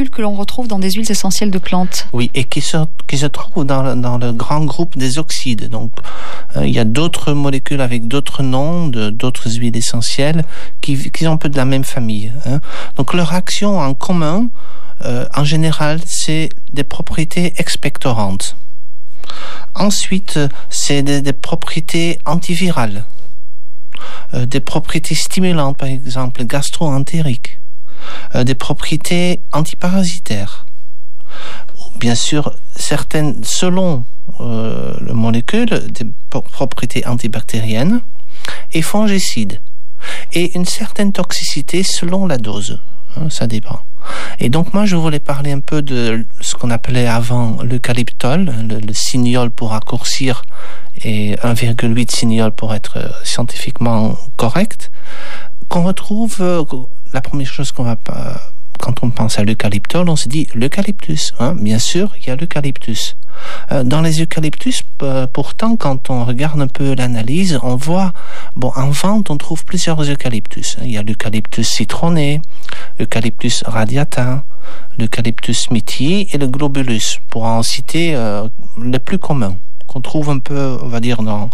molécules que l'on retrouve dans des huiles essentielles de plantes. Oui, et qui se trouvent dans le grand groupe des oxydes. Donc, il y a d'autres molécules avec d'autres noms, d'autres huiles essentielles qui sont un peu de la même famille. Donc, leur action en commun, en général, c'est des propriétés expectorantes. Ensuite, c'est des propriétés antivirales, des propriétés stimulantes, par exemple gastro-entériques, des propriétés antiparasitaires. Bien sûr, certaines, selon la molécule, des propriétés antibactériennes et fongicides, et une certaine toxicité selon la dose. Ça dépend. Et donc moi je voulais parler un peu de ce qu'on appelait avant l'eucalyptol, le cignol pour raccourcir et 1,8 cignol pour être scientifiquement correct, qu'on retrouve, la première chose qu'on va pas, quand on pense à l'eucalyptol, on se dit l'eucalyptus. Bien sûr, il y a l'eucalyptus. Dans les eucalyptus, pourtant, quand on regarde un peu l'analyse, on voit, en vente, on trouve plusieurs eucalyptus. Il y a l'eucalyptus citronné, l'eucalyptus radiata, l'eucalyptus smithii et le globulus, pour en citer les plus communs, qu'on trouve un peu, on va dire, dans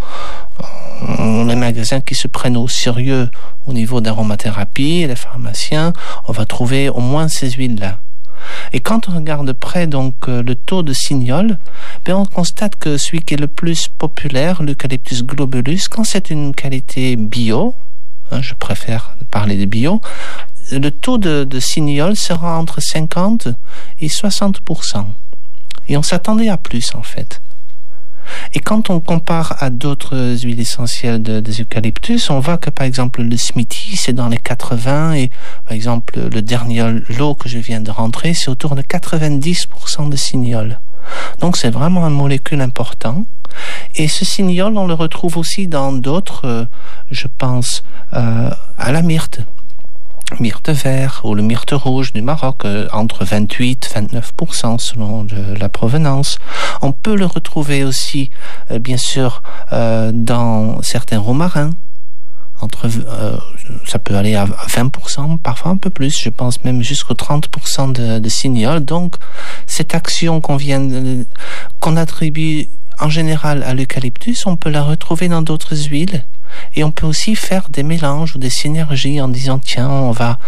les magasins qui se prennent au sérieux au niveau d'aromathérapie, les pharmaciens, on va trouver au moins ces huiles-là. Et quand on regarde de près donc le taux de cignol, on constate que celui qui est le plus populaire, l'eucalyptus globulus, quand c'est une qualité bio, je préfère parler de bio, le taux de cignol sera entre 50 et 60%. Et on s'attendait à plus en fait. Et quand on compare à d'autres huiles essentielles des eucalyptus, on voit que par exemple le smithii c'est dans les 80 et par exemple le dernier lot que je viens de rentrer c'est autour de 90% de cignol. Donc c'est vraiment une molécule importante. Et ce cignol on le retrouve aussi dans d'autres, je pense à la myrte vert ou le myrte rouge du Maroc, entre 28-29% selon la provenance. On peut le retrouver aussi, bien sûr, dans certains romarins. Ça peut aller à 20%, parfois un peu plus, je pense même jusqu'au 30% de cignol. Donc, cette action qu'on attribue en général à l'eucalyptus, on peut la retrouver dans d'autres huiles. Et on peut aussi faire des mélanges ou des synergies en disant tiens, on va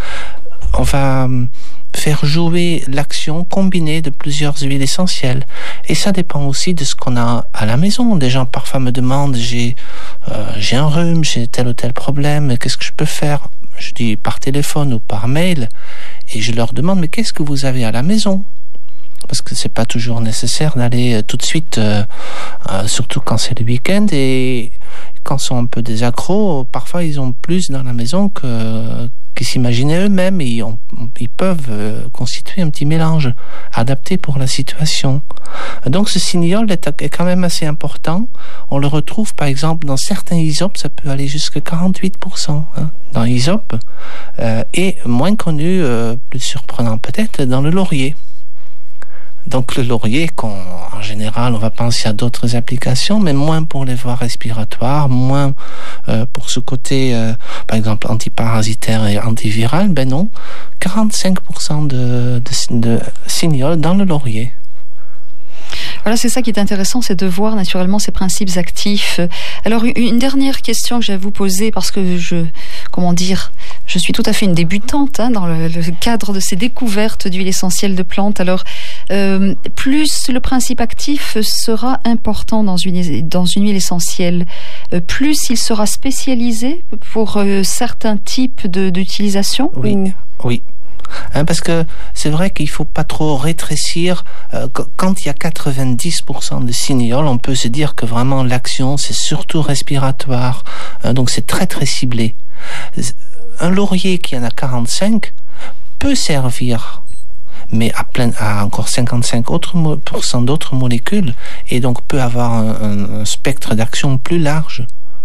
faire jouer l'action combinée de plusieurs huiles essentielles. Et ça dépend aussi de ce qu'on a à la maison. Des gens parfois me demandent j'ai un rhume, j'ai tel ou tel problème, qu'est-ce que je peux faire? Je dis par téléphone ou par mail et je leur demande mais qu'est-ce que vous avez à la maison? Parce que c'est pas toujours nécessaire d'aller tout de suite, surtout quand c'est le week-end et quand ils sont un peu des accros, parfois ils ont plus dans la maison qu'ils s'imaginaient eux-mêmes et ils peuvent constituer un petit mélange adapté pour la situation. Donc ce cignol est quand même assez important. On le retrouve par exemple dans certains isopes, ça peut aller jusqu'à 48% dans l'isope et moins connu, plus surprenant peut-être, dans le laurier. Donc le laurier, en général, on va penser à d'autres applications, mais moins pour les voies respiratoires, moins pour ce côté, par exemple, antiparasitaire et antiviral, non, 45% de cignol dans le laurier. Voilà, c'est ça qui est intéressant, c'est de voir naturellement ces principes actifs. Alors, une dernière question que j'ai à vous poser, parce que je suis tout à fait une débutante dans le cadre de ces découvertes d'huile essentielle de plantes. Alors, plus le principe actif sera important dans une huile essentielle, plus il sera spécialisé pour certains types d'utilisation. Oui. Parce que c'est vrai qu'il ne faut pas trop rétrécir. Quand il y a 90% de cignol, on peut se dire que vraiment l'action, c'est surtout respiratoire. Donc c'est très très ciblé. Un laurier qui en a 45 peut servir, mais à encore 55% d'autres molécules, et donc peut avoir un spectre d'action plus large.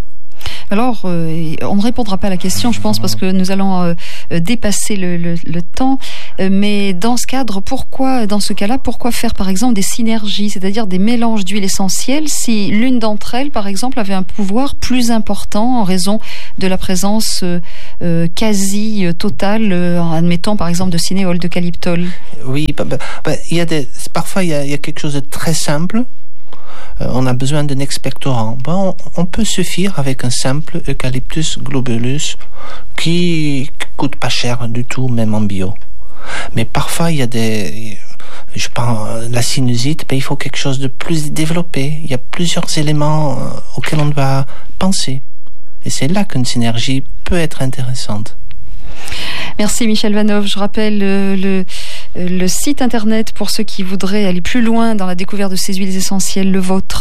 Alors, on ne répondra pas à la question, je pense, parce que nous allons dépasser le temps. Mais dans ce cadre, dans ce cas-là, pourquoi faire, par exemple, des synergies, c'est-à-dire des mélanges d'huiles essentielles, si l'une d'entre elles, par exemple, avait un pouvoir plus important en raison de la présence quasi totale, admettons, par exemple, de cinéole, d'eucalyptol? Oui, parfois il y a quelque chose de très simple. On a besoin d'un expectorant. On peut suffire avec un simple Eucalyptus globulus qui coûte pas cher du tout, même en bio. Mais parfois, il y a je pense, la sinusite, il faut quelque chose de plus développé. Il y a plusieurs éléments auxquels on doit penser. Et c'est là qu'une synergie peut être intéressante. Merci Michel Vanoff. Je rappelle le site internet pour ceux qui voudraient aller plus loin dans la découverte de ces huiles essentielles, le vôtre,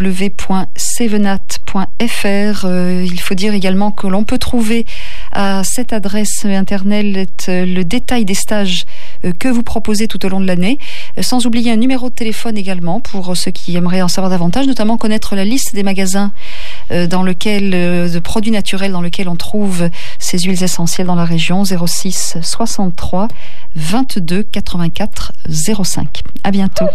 www.sevenat.fr. Il faut dire également que l'on peut trouver à cette adresse internet le détail des stages que vous proposez tout au long de l'année, sans oublier un numéro de téléphone également pour ceux qui aimeraient en savoir davantage, notamment connaître la liste des magasins de produits naturels dans lesquels on trouve ces huiles essentielles dans la région. 06 63 22 84 05. À bientôt.